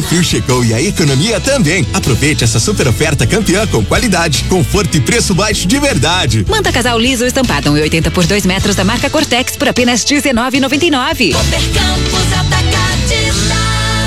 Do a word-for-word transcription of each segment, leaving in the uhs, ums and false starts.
frio chegou e a economia também. Aproveite essa super oferta campeã com qualidade, conforto e preço baixo de verdade. Manta casal liso estampado um e oitenta por dois metros da marca Cortex por apenas dezenove e noventa e nove. Super Campos Atacadista.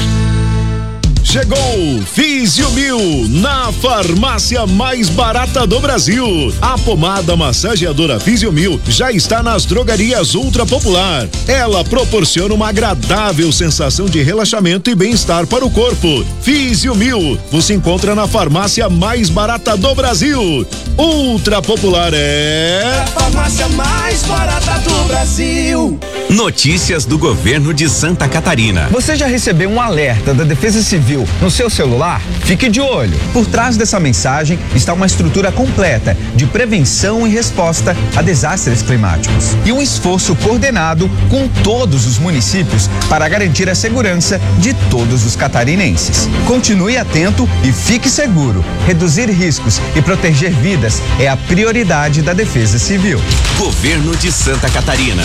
Chegou Físio Mil, na farmácia mais barata do Brasil. A pomada massageadora Físio Mil já está nas drogarias Ultra Popular. Ela proporciona uma agradável sensação de relaxamento e bem-estar para o corpo. Físio Mil, você encontra na farmácia mais barata do Brasil. Ultra Popular é... a farmácia mais barata do Brasil. Notícias do governo de Santa Catarina. Você já recebeu um alerta da Defesa Civil no seu celular? Fique de olho. Por trás dessa mensagem está uma estrutura completa de prevenção e resposta a desastres climáticos e um esforço coordenado com todos os municípios para garantir a segurança de todos os catarinenses. Continue atento e fique seguro. Reduzir riscos e proteger vidas é a prioridade da Defesa Civil. Governo de Santa Catarina.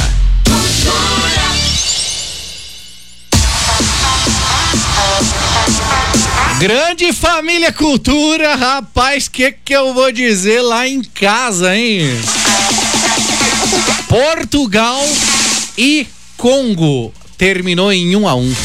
Grande família Cultura, rapaz, que que eu vou dizer lá em casa, hein? Portugal e Congo terminou em um a um.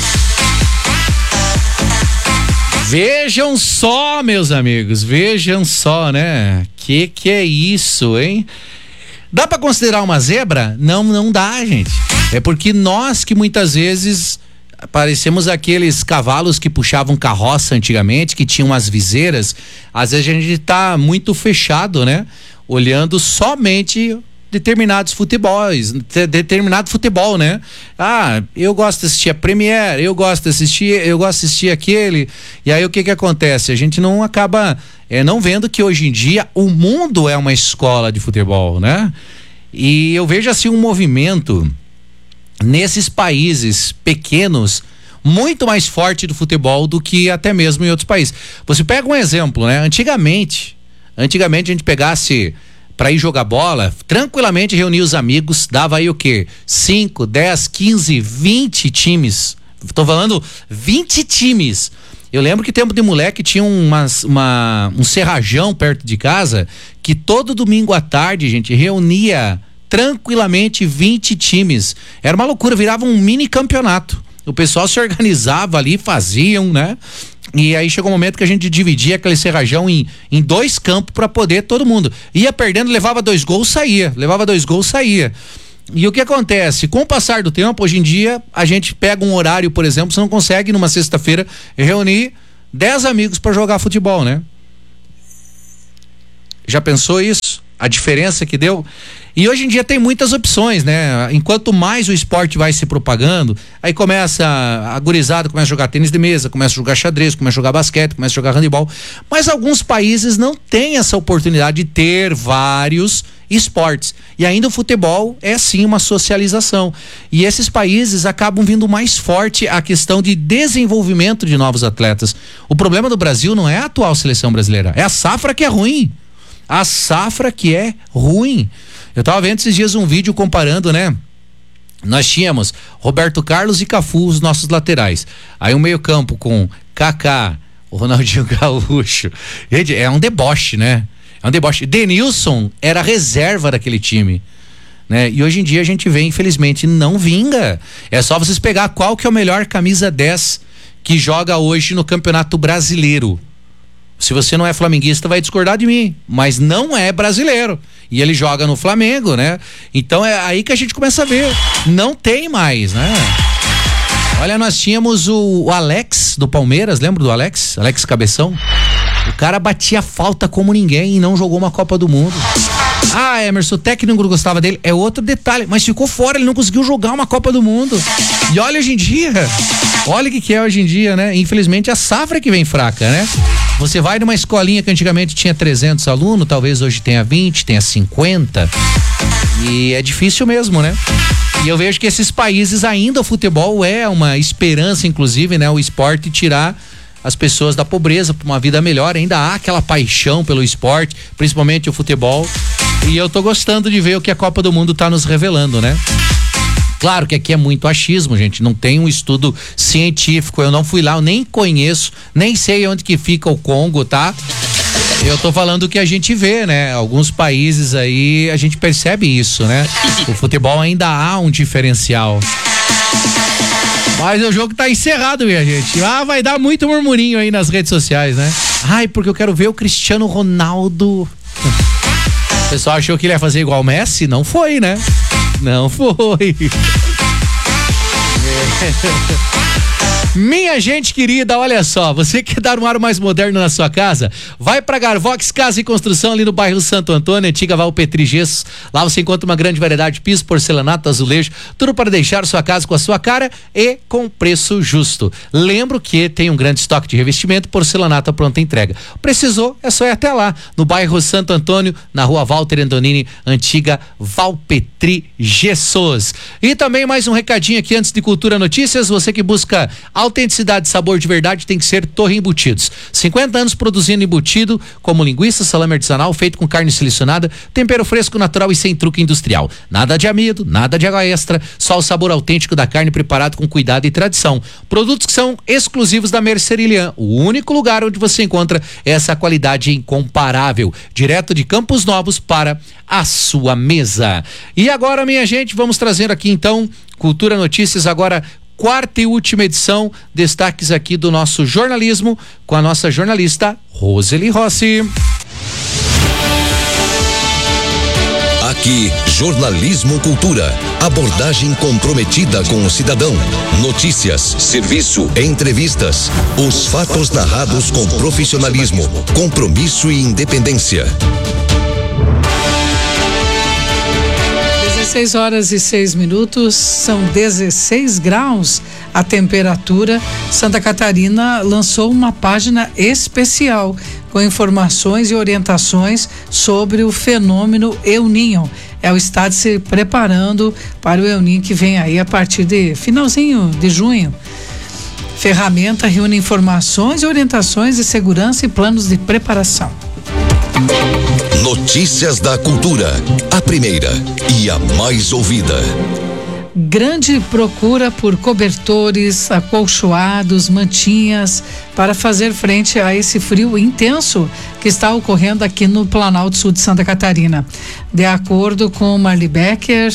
Vejam só, meus amigos, vejam só, né? Que que é isso, hein? Dá pra considerar uma zebra? Não, não dá, gente. É porque nós que muitas vezes parecemos aqueles cavalos que puxavam carroça antigamente, que tinham as viseiras. Às vezes a gente tá muito fechado, né? Olhando somente determinados futebols, determinado futebol, né? Ah, eu gosto de assistir a Premier, eu gosto de assistir, eu gosto de assistir aquele. E aí o que que acontece? A gente não acaba é, não vendo que hoje em dia o mundo é uma escola de futebol, né? E eu vejo assim um movimento nesses países pequenos muito mais forte do futebol do que até mesmo em outros países. Você pega um exemplo, né? Antigamente, antigamente a gente pegasse para ir jogar bola, tranquilamente reunia os amigos, dava aí o quê? cinco, dez, quinze, vinte times. Tô falando vinte times. Eu lembro que tempo de moleque tinha umas, uma, um serrajão perto de casa que todo domingo à tarde, gente, reunia tranquilamente vinte times. Era uma loucura, virava um mini campeonato. O pessoal se organizava ali, faziam, né? E aí chegou um momento que a gente dividia aquele serrajão em, em dois campos para poder todo mundo. Ia perdendo, levava dois gols, saía. Levava dois gols, saía. E o que acontece? Com o passar do tempo, hoje em dia, a gente pega um horário, por exemplo, você não consegue numa sexta-feira reunir dez amigos para jogar futebol, né? Já pensou isso? A diferença que deu? E hoje em dia tem muitas opções, né? Enquanto mais o esporte vai se propagando, aí começa a gurizada, começa a jogar tênis de mesa, começa a jogar xadrez, começa a jogar basquete, começa a jogar handebol. Mas alguns países não têm essa oportunidade de ter vários esportes. E ainda o futebol é sim uma socialização. E esses países acabam vindo mais forte a questão de desenvolvimento de novos atletas. O problema do Brasil não é a atual seleção brasileira, é a safra que é ruim. A safra que é ruim. Eu tava vendo esses dias um vídeo comparando, né? Nós tínhamos Roberto Carlos e Cafu, os nossos laterais. Aí um meio campo com Kaká, o Ronaldinho Gaúcho. Gente, é um deboche, né? É um deboche. Denilson era reserva daquele time, né? E hoje em dia a gente vê, infelizmente, não vinga. É só vocês pegar qual que é o melhor camisa dez que joga hoje no Campeonato Brasileiro. Se você não é flamenguista, vai discordar de mim, mas não é brasileiro. E ele joga no Flamengo, né? Então é aí que a gente começa a ver. Não tem mais, né? Olha, nós tínhamos o, o Alex do Palmeiras, lembra do Alex? Alex Cabeção? O cara batia falta como ninguém e não jogou uma Copa do Mundo. Ah, Emerson, o técnico gostava dele, é outro detalhe, mas ficou fora, ele não conseguiu jogar uma Copa do Mundo. E olha hoje em dia, olha o que, que é hoje em dia, né? Infelizmente a safra que vem fraca, né? Você vai numa escolinha que antigamente tinha trezentos alunos, talvez hoje tenha vinte, tenha cinquenta. E é difícil mesmo, né? E eu vejo que esses países ainda o futebol é uma esperança, inclusive, né? O esporte tirar as pessoas da pobreza para uma vida melhor. Ainda há aquela paixão pelo esporte, principalmente o futebol. E eu tô gostando de ver o que a Copa do Mundo tá nos revelando, né? Claro que aqui é muito achismo, gente, não tem um estudo científico, eu não fui lá, eu nem conheço, nem sei onde que fica o Congo, tá? Eu tô falando o que a gente vê, né? Alguns países aí a gente percebe isso, né? O futebol ainda há um diferencial. Mas o jogo tá encerrado, minha gente. Ah, vai dar muito murmurinho aí nas redes sociais, né? Ai, porque eu quero ver o Cristiano Ronaldo. O pessoal achou que ele ia fazer igual o Messi? Não foi, né? Não foi. Minha gente querida, olha só, você quer dar um ar mais moderno na sua casa? Vai pra Garvox Casa e Construção ali no bairro Santo Antônio, antiga Valpetri Gessos. Lá você encontra uma grande variedade de piso, porcelanato, azulejo, tudo para deixar sua casa com a sua cara e com preço justo. Lembro que tem um grande estoque de revestimento, porcelanato à pronta entrega. Precisou? É só ir até lá, no bairro Santo Antônio, na rua Walter Andonini, antiga Valpetri Gessos. E também mais um recadinho aqui antes de Cultura Notícias, você que busca autenticidade e sabor de verdade tem que ser Torre Embutidos. cinquenta anos produzindo embutido como linguiça, salame artesanal feito com carne selecionada, tempero fresco, natural e sem truque industrial. Nada de amido, nada de água extra, só o sabor autêntico da carne preparado com cuidado e tradição. Produtos que são exclusivos da Mercerilhã, o único lugar onde você encontra essa qualidade incomparável, direto de Campos Novos para a sua mesa. E agora, minha gente, vamos trazer aqui então Cultura Notícias, agora quarta e última edição, destaques aqui do nosso jornalismo com a nossa jornalista Roseli Rossi. Aqui, Jornalismo Cultura. Abordagem comprometida com o cidadão. Notícias, serviço, entrevistas. Os fatos narrados com profissionalismo, compromisso e independência. dezesseis horas e seis minutos, são dezesseis graus a temperatura. Santa Catarina lançou uma página especial com informações e orientações sobre o fenômeno El Niño. É o estado se preparando para o El Niño que vem aí a partir de finalzinho de junho. Ferramenta reúne informações e orientações de segurança e planos de preparação. Notícias da Cultura, a primeira e a mais ouvida. Grande procura por cobertores, acolchoados, mantinhas para fazer frente a esse frio intenso que está ocorrendo aqui no Planalto Sul de Santa Catarina. De acordo com Marli Becker,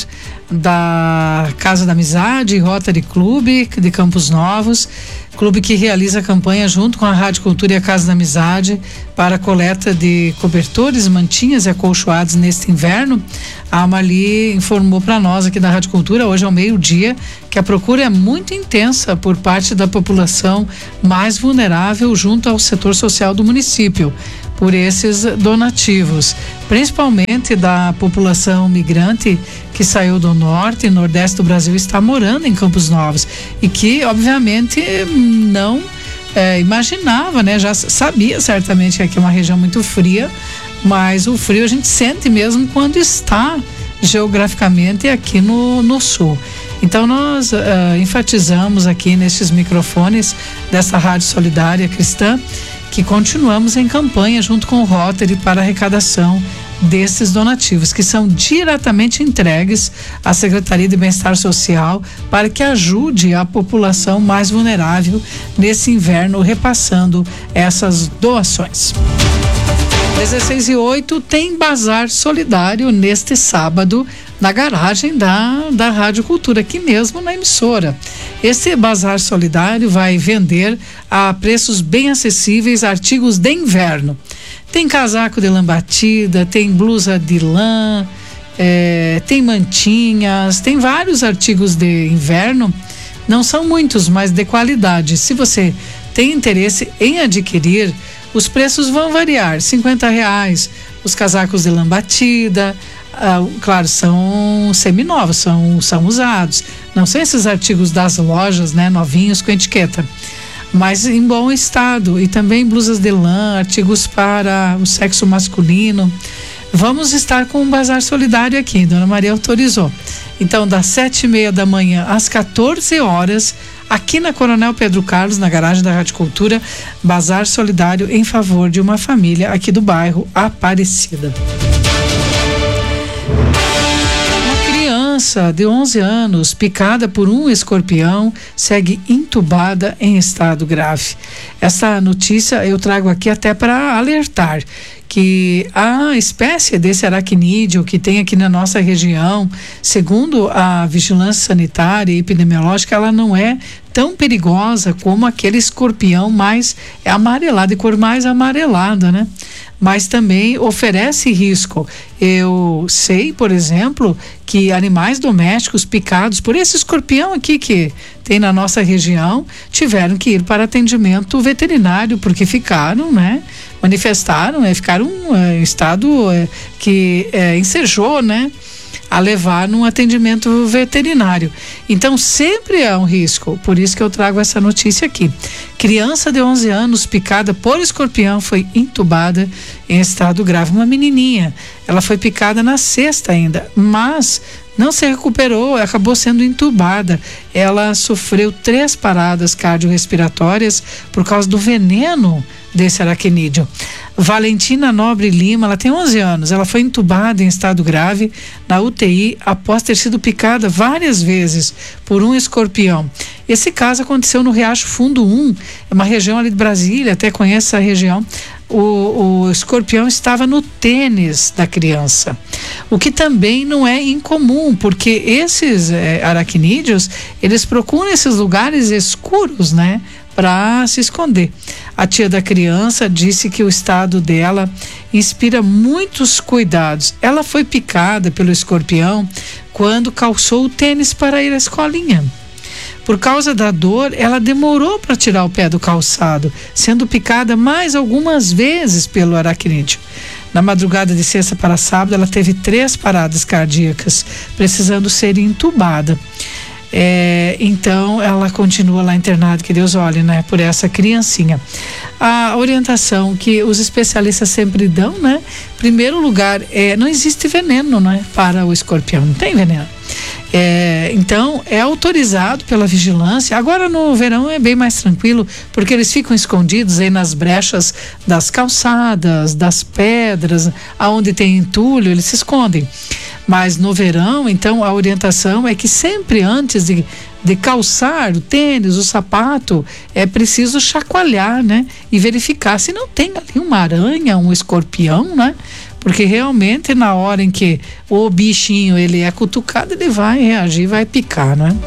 da Casa da Amizade, Rotary Clube de Campos Novos, clube que realiza a campanha junto com a Rádio Cultura e a Casa da Amizade para a coleta de cobertores, mantinhas e acolchoados neste inverno. A Marli informou para nós aqui da Rádio Cultura, hoje ao meio-dia, que a procura é muito intensa por parte da população mais vulnerável junto ao setor social do município, por esses donativos, principalmente da população migrante que saiu do norte e nordeste do Brasil e está morando em Campos Novos e que obviamente não é, imaginava, né? Já sabia certamente que aqui é uma região muito fria, mas o frio a gente sente mesmo quando está geograficamente aqui no, no sul. Então nós uh, enfatizamos aqui nestes microfones dessa Rádio Solidária Cristã que continuamos em campanha junto com o Rotary para arrecadação desses donativos, que são diretamente entregues à Secretaria de Bem-Estar Social para que ajude a população mais vulnerável nesse inverno, repassando essas doações. dezesseis e oito tem bazar solidário neste sábado na garagem da, da Rádio Cultura, aqui mesmo na emissora. Esse bazar solidário vai vender a preços bem acessíveis artigos de inverno. Tem casaco de lã batida, tem blusa de lã, é, tem mantinhas, tem vários artigos de inverno. Não são muitos, mas de qualidade. Se você tem interesse em adquirir, os preços vão variar, cinquenta reais, os casacos de lã batida, ah, claro, são seminovos, são, são usados, não são esses artigos das lojas, né, novinhos com etiqueta, mas em bom estado, e também blusas de lã, artigos para o sexo masculino. Vamos estar com um bazar solidário aqui, Dona Maria autorizou. Então, das sete e meia da manhã às quatorze horas, aqui na Coronel Pedro Carlos, na garagem da Rádio Cultura, bazar solidário em favor de uma família aqui do bairro Aparecida. criança de onze anos, picada por um escorpião, segue entubada em estado grave. Essa notícia eu trago aqui até para alertar que a espécie desse aracnídeo que tem aqui na nossa região, segundo a vigilância sanitária e epidemiológica, ela não é tão perigosa como aquele escorpião mais amarelado, de cor mais amarelada, né? Mas também oferece risco. Eu sei, por exemplo, que animais domésticos picados por esse escorpião aqui que tem na nossa região tiveram que ir para atendimento veterinário porque ficaram, né? Manifestaram, né? Ficaram em estado é, que é, ensejou, né? A levar num atendimento veterinário. Então sempre há um risco, por isso que eu trago essa notícia aqui. Criança de onze anos picada por escorpião foi entubada em estado grave. Uma menininha, ela foi picada na sexta ainda, mas não se recuperou, acabou sendo entubada. Ela sofreu três paradas cardiorrespiratórias por causa do veneno desse aracnídeo. Valentina Nobre Lima, ela tem onze anos, ela foi entubada em estado grave na U T I após ter sido picada várias vezes por um escorpião. Esse caso aconteceu no Riacho Fundo um, é uma região ali de Brasília, até conhece essa região. O, o escorpião estava no tênis da criança, o que também não é incomum, porque esses é, aracnídeos, eles procuram esses lugares escuros, né, para se esconder. A tia da criança disse que o estado dela inspira muitos cuidados. Ela foi picada pelo escorpião quando calçou o tênis para ir à escolinha. Por causa da dor, ela demorou para tirar o pé do calçado, sendo picada mais algumas vezes pelo aracnídeo. Na madrugada de sexta para sábado, ela teve três paradas cardíacas, precisando ser entubada. É, então ela continua lá internada, que Deus olhe, né, por essa criancinha. A orientação que os especialistas sempre dão, né, primeiro lugar, é, não existe veneno, né, para o escorpião, não tem veneno. É, então é autorizado pela vigilância. Agora no verão é bem mais tranquilo, porque eles ficam escondidos aí nas brechas das calçadas, das pedras, aonde tem entulho, eles se escondem. Mas no verão, então, a orientação é que sempre antes de, de calçar o tênis, o sapato, é preciso chacoalhar, né? E verificar se não tem ali uma aranha, um escorpião, né? Porque realmente na hora em que o bichinho ele é cutucado, ele vai reagir, vai picar, né?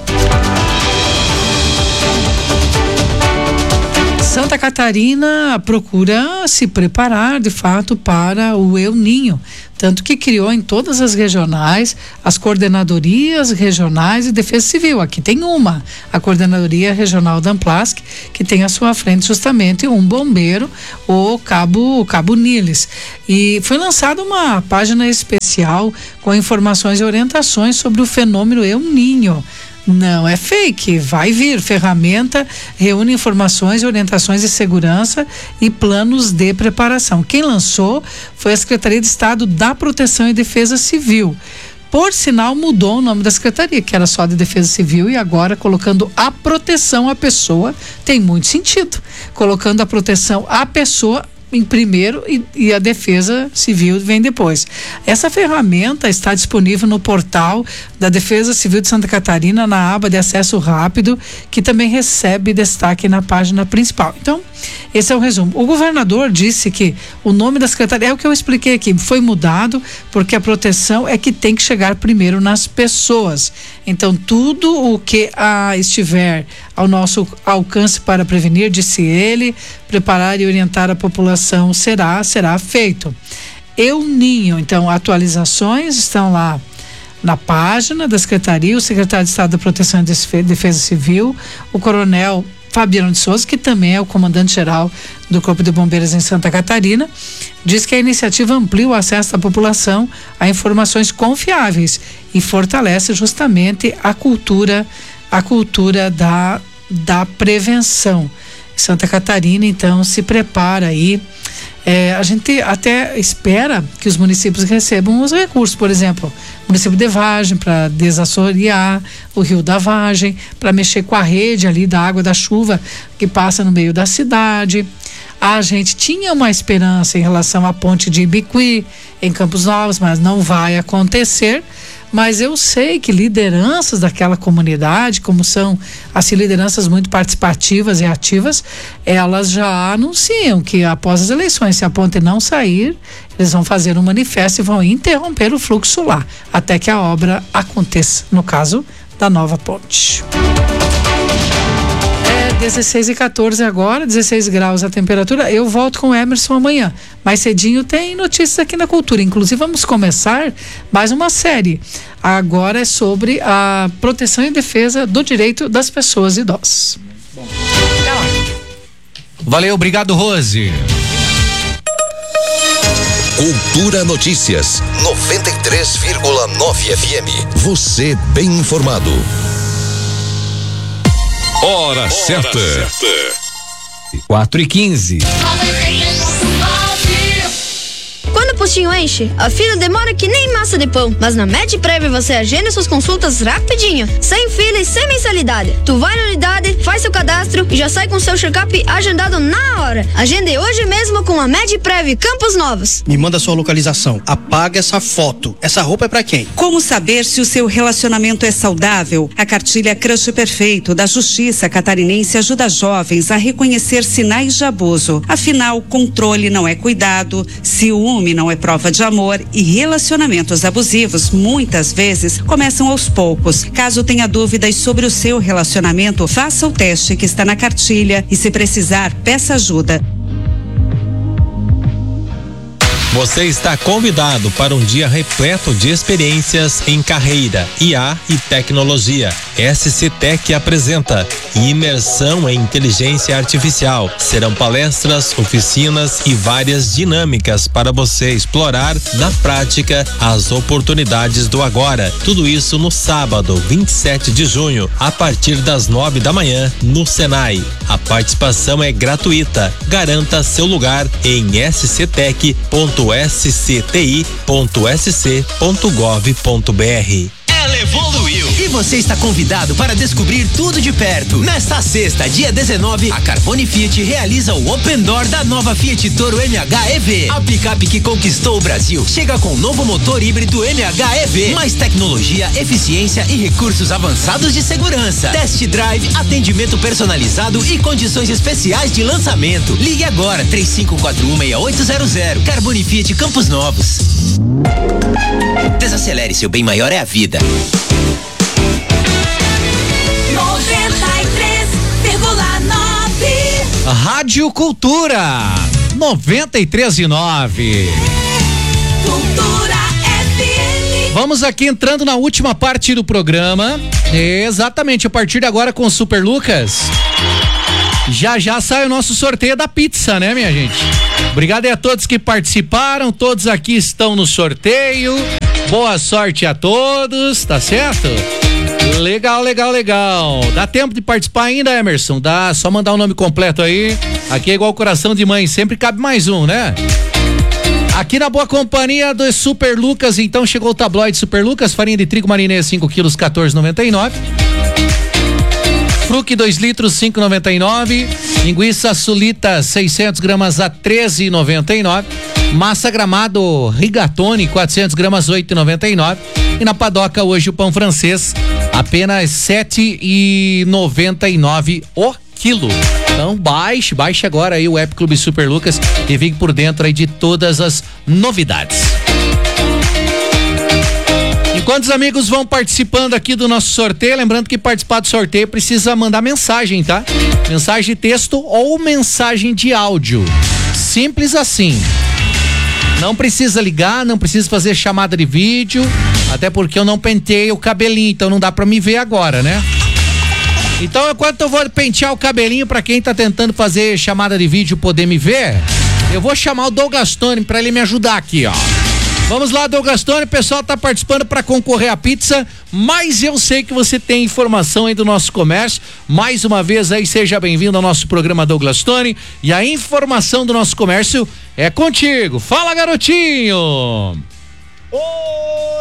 Santa Catarina procura se preparar de fato para o El Ninho, tanto que criou em todas as regionais as coordenadorias regionais de defesa civil. Aqui tem uma, a coordenadoria regional da Amplasc, que tem à sua frente justamente um bombeiro, o cabo, o cabo Niles. E foi lançada uma página especial com informações e orientações sobre o fenômeno El Ninho. Não é fake, vai vir. Ferramenta reúne informações e orientações de segurança e planos de preparação. Quem lançou foi a Secretaria de Estado da Proteção e Defesa Civil. Por sinal, mudou o nome da secretaria, que era só de Defesa Civil, e agora colocando a proteção à pessoa, tem muito sentido. Colocando a proteção à pessoa em primeiro e, e a defesa civil vem depois. Essa ferramenta está disponível no portal da Defesa Civil de Santa Catarina, na aba de acesso rápido, que também recebe destaque na página principal. Então, esse é o resumo. O governador disse que o nome da secretaria, é o que eu expliquei aqui, foi mudado porque a proteção é que tem que chegar primeiro nas pessoas. Então, tudo o que ah, estiver ao nosso alcance para prevenir, disse ele, preparar e orientar a população será, será feito. El Ninho, então, atualizações estão lá na página da Secretaria, o secretário de Estado da Proteção e Defesa Civil, o coronel Fabiano de Souza, que também é o comandante-geral do Corpo de Bombeiros em Santa Catarina, diz que a iniciativa amplia o acesso da população a informações confiáveis e fortalece justamente a cultura, a cultura da, da prevenção. Santa Catarina, então, se prepara aí. É, a gente até espera que os municípios recebam os recursos, por exemplo, o município de Vargem para desassorear o rio da Vargem, para mexer com a rede ali da água da chuva que passa no meio da cidade. A gente tinha uma esperança em relação à ponte de Ibiqui em Campos Novos, mas não vai acontecer. mas eu sei que lideranças daquela comunidade, como são assim lideranças muito participativas e ativas, elas já anunciam que após as eleições, se a ponte não sair, eles vão fazer um manifesto e vão interromper o fluxo lá, até que a obra aconteça, no caso da nova ponte. dezesseis e quatorze agora, dezesseis graus a temperatura. Eu volto com o Emerson amanhã. Mais cedinho tem notícias aqui na Cultura. Inclusive vamos começar mais uma série. Agora é sobre a proteção e defesa do direito das pessoas idosas. Bom. Valeu, obrigado, Rose. Cultura Notícias, noventa e três vírgula nove F M. Você bem informado. Hora, Hora certa. certa. quatro e quinze. Quando o postinho enche, a fila demora que nem massa de pão. Mas na MedPrev você agenda suas consultas rapidinho, sem fila e sem mensalidade. Tu vai na unidade, faz seu cadastro e já sai com seu check-up agendado na hora. Agende hoje mesmo com a MedPrev Campos Novos. Me manda sua localização. Apaga essa foto. Essa roupa é pra quem? Como saber se o seu relacionamento é saudável? A cartilha Crush Perfeito da Justiça Catarinense ajuda jovens a reconhecer sinais de abuso. Afinal, controle não é cuidado, ciúme não é prova de amor e relacionamentos abusivos muitas vezes começam aos poucos. Caso tenha dúvidas sobre o seu relacionamento, faça o teste que está na cartilha e, se precisar, peça ajuda. Você está convidado para um dia repleto de experiências em carreira, I A e tecnologia. S C Tech apresenta Imersão em Inteligência Artificial. Serão palestras, oficinas e várias dinâmicas para você explorar na prática as oportunidades do agora. Tudo isso no sábado, vinte e sete de junho, a partir das nove da manhã, no Senai. A participação é gratuita. Garanta seu lugar em s c tech ponto s c t i ponto s c ponto gov ponto b r. Ela evoluiu e você está convidado para descobrir tudo de perto. Nesta sexta, dia dezenove, a Carbone Fiat realiza o Open Door da nova Fiat Toro M H E V. A picape que conquistou o Brasil chega com o novo motor híbrido M H E V, mais tecnologia, eficiência e recursos avançados de segurança. Test drive, atendimento personalizado e condições especiais de lançamento. Ligue agora, três cinco quatro um, seis oito zero zero. Carbone Fiat Campos Novos. Desacelere, seu bem maior é a vida. noventa e três vírgula nove. Rádio Cultura noventa e três e nove. Cultura F M. Vamos aqui entrando na última parte do programa. Exatamente, a partir de agora com o Super Lucas. Já já sai o nosso sorteio da pizza, né, minha gente? Obrigado aí a todos que participaram, todos aqui estão no sorteio. Boa sorte a todos, tá certo? Legal, legal, legal. Dá tempo de participar ainda, Emerson? Dá, só mandar o nome completo aí. Aqui é igual coração de mãe, sempre cabe mais um, né? Aqui na boa companhia do Super Lucas, então chegou o tabloide Super Lucas, farinha de trigo marinês cinco quilos, quatorze e noventa e nove. Fruque dois litros, cinco e noventa e nove. Linguiça sulita seiscentos gramas a treze e noventa e nove. Massa Gramado Rigatoni quatrocentos gramas, oito e noventa e nove. E na padoca hoje o pão francês apenas sete e noventa e nove o quilo. Então baixe, baixe agora aí o App Clube Super Lucas e fique por dentro aí de todas as novidades. Enquanto os amigos vão participando aqui do nosso sorteio, lembrando que participar do sorteio precisa mandar mensagem, tá? Mensagem de texto ou mensagem de áudio. Simples assim. Não precisa ligar, não precisa fazer chamada de vídeo, até porque eu não penteei o cabelinho, então não dá pra me ver agora, né? Então, enquanto eu vou pentear o cabelinho pra quem tá tentando fazer chamada de vídeo poder me ver, eu vou chamar o Douglas Tony pra ele me ajudar aqui, ó. Vamos lá, Douglas Tony, o pessoal tá participando para concorrer à pizza, mas eu sei que você tem informação aí do nosso comércio. Mais uma vez aí, seja bem-vindo ao nosso programa, Douglas Tony, e a informação do nosso comércio é contigo. Fala, garotinho! Oi,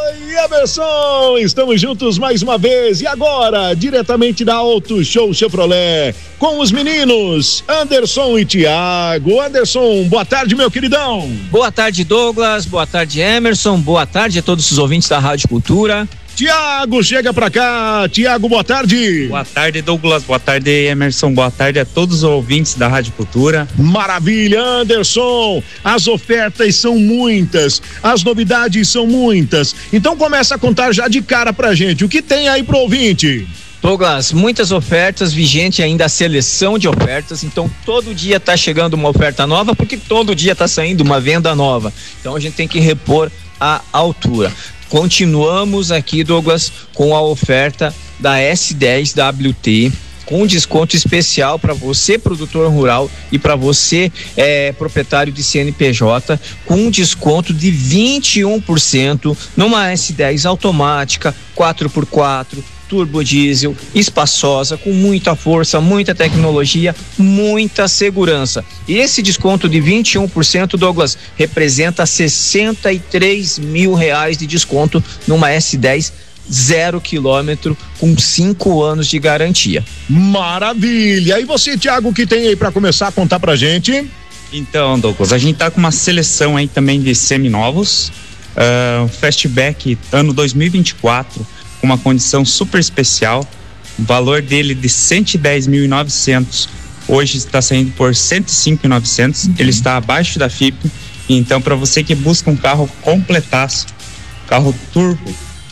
Oi, Emerson, estamos juntos mais uma vez e agora, diretamente da Auto Show Chevrolet, com os meninos Anderson e Tiago. Anderson, boa tarde, meu queridão. Boa tarde, Douglas, boa tarde, Emerson, boa tarde a todos os ouvintes da Rádio Cultura. Tiago, chega pra cá. Tiago, boa tarde. Boa tarde, Douglas. Boa tarde, Emerson. Boa tarde a todos os ouvintes da Rádio Cultura. Maravilha, Anderson. As ofertas são muitas, as novidades são muitas. Então começa a contar já de cara pra gente. O que tem aí pro ouvinte? Douglas, muitas ofertas, vigente ainda a seleção de ofertas, então todo dia tá chegando uma oferta nova, porque todo dia tá saindo uma venda nova. Então a gente tem que repor a altura. Continuamos aqui, Douglas, com a oferta da S dez W T, com desconto especial para você, produtor rural, e para você, é, proprietário de C N P J, com um desconto de vinte e um por cento numa S dez automática, quatro por quatro, turbo diesel, espaçosa, com muita força, muita tecnologia, muita segurança. E esse desconto de vinte e um por cento, Douglas, representa sessenta e três mil reais de desconto numa S dez zero quilômetro com cinco anos de garantia. Maravilha! E você, Thiago, o que tem aí para começar a contar pra gente? Então, Douglas, a gente tá com uma seleção aí também de seminovos, uh, Fastback ano dois mil e vinte e quatro, com uma condição super especial, o valor dele de cento e dez mil e novecentos, hoje está saindo por cento e cinco mil e novecentos, uhum. Ele está abaixo da F I P, então para você que busca um carro completaço, carro turbo,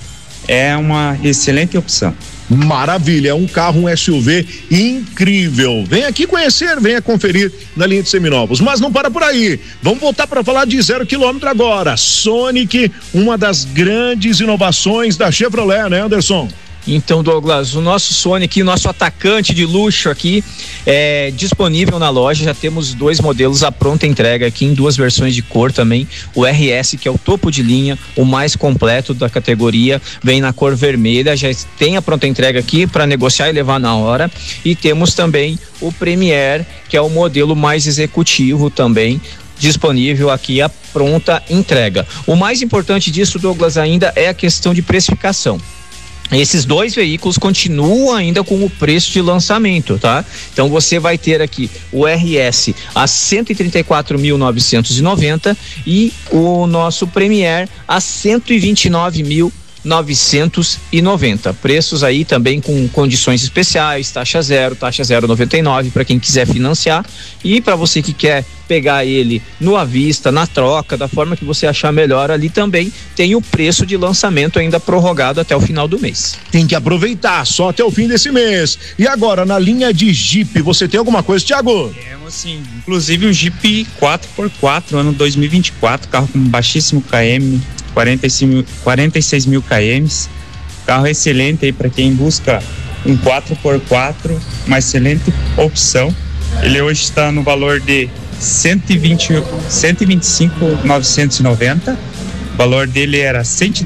é uma excelente opção. Maravilha, é um carro, um S U V incrível. Vem aqui conhecer, venha conferir na linha de seminovos. Mas não para por aí. Vamos voltar para falar de zero quilômetro agora. Sonic, uma das grandes inovações da Chevrolet, né, Anderson? Então, Douglas, o nosso Sonic, o nosso atacante de luxo aqui, é disponível na loja. Já temos dois modelos à pronta entrega aqui, em duas versões de cor também. O R S, que é o topo de linha, o mais completo da categoria, vem na cor vermelha. Já tem a pronta entrega aqui para negociar e levar na hora. E temos também o Premier, que é o modelo mais executivo também, disponível aqui à pronta entrega. O mais importante disso, Douglas, ainda é a questão de precificação. Esses dois veículos continuam ainda com o preço de lançamento, tá? Então você vai ter aqui o R S a cento e trinta e quatro mil novecentos e noventa e o nosso Premier a cento e vinte e nove mil novecentos e noventa. Preços aí também com condições especiais, taxa zero, taxa zero noventa e nove para quem quiser financiar, e para você que quer pegar ele no à vista, na troca, da forma que você achar melhor, ali também tem o preço de lançamento ainda prorrogado até o final do mês. Tem que aproveitar, só até o fim desse mês. E agora, na linha de Jeep, você tem alguma coisa, Thiago? Temos sim, inclusive um Jeep quatro por quatro, ano dois mil e vinte e quatro, carro com baixíssimo K M, quarenta e seis mil quilômetros, carro excelente aí para quem busca um quatro por quatro, uma excelente opção. Ele hoje está no valor de cento e vinte, cento e vinte e cinco mil novecentos e noventa, o valor dele era cento